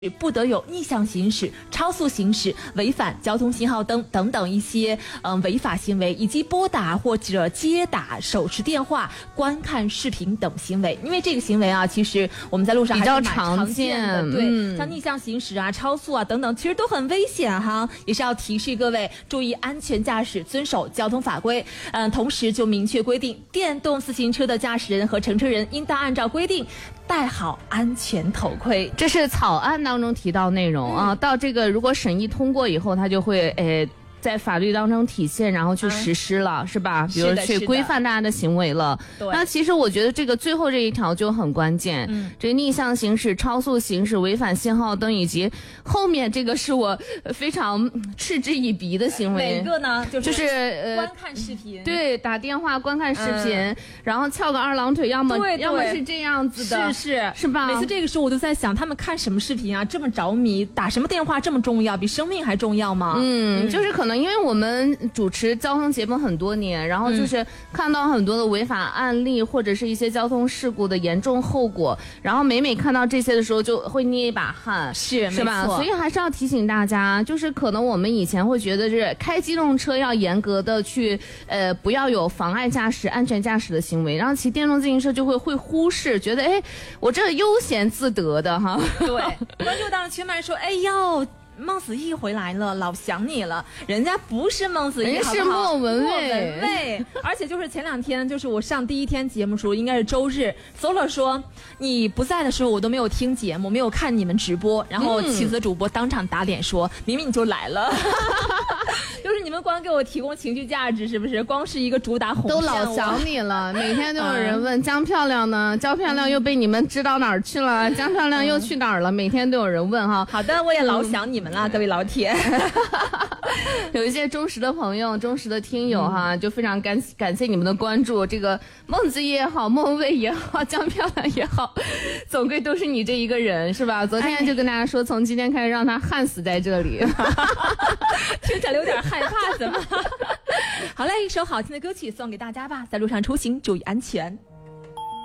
不得有逆向行驶、超速行驶、违反交通信号灯等等一些违法行为，以及拨打或者接打手持电话、观看视频等行为。因为这个行为啊，其实我们在路上还是蛮常见的，对，像逆向行驶啊、超速啊等等，其实都很危险哈。也是要提示各位注意安全驾驶，遵守交通法规。同时就明确规定，电动自行车的驾驶人和乘车人应当按照规定戴好安全头盔。 这是草案当中提到内容啊，到这个如果审议通过以后，它就会在法律当中体现，然后去实施了，是吧？比如去规范大家的行为了。那其实我觉得这个最后这一条就很关键，这个逆向行驶、超速行驶、违反信号灯，以及后面这个是我非常嗤之以鼻的行为。 哪个呢？就是观看视频， 对，打电话观看视频，然后翘个二郎腿，要么是这样子的，是吧？ 每次这个时候我都在想，他们看什么视频啊？这么着迷，打什么电话这么重要？比生命还重要吗？ 就是可能因为我们主持交通节目很多年，然后就是看到很多的违法案例，或者是一些交通事故的严重后果，然后每看到这些的时候就会捏一把汗，是吧？所以还是要提醒大家，就是可能我们以前会觉得是开机动车要严格的去不要有妨碍驾驶、安全驾驶的行为，然后骑电动自行车就会忽视，觉得我这悠闲自得的哈。 对，关注到群们说，哎呦，孟子义回来了，老想你了。人家不是孟子义， 人家是莫文蔚。 而且就是前两天，就是我上第一天节目时候，应该是周日，搜了说你不在的时候，我都没有听节目，没有看你们直播。然后妻子主播当场打脸说，明明你就来了。就是你们光给我提供情绪价值，是不是？光是一个主打红线， 都老想你了。每天都有人问江漂亮呢，江漂亮又被你们知道哪儿去了？江漂亮又去哪儿了？每天都有人问哈。 好的，我也老想你们了，各位老铁。 有一些忠实的朋友、忠实的听友哈，就非常感谢你们的关注。这个孟子义也好，莫文蔚也好，江漂亮也好，总归都是你这一个人，是吧？昨天就跟大家说，从今天开始让他焊死在这里。 听起来有点害怕，怎么？好嘞，一首好听的歌曲送给大家吧，在路上出行注意安全。